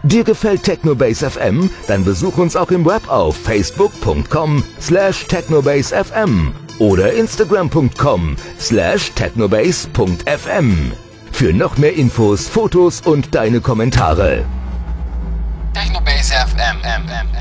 Dir gefällt Technobase FM? Dann besuch uns auch im Web auf facebook.com/technobasefm oder instagram.com/technobase.fm. Für noch mehr Infos, Fotos und deine Kommentare. Technobase FM.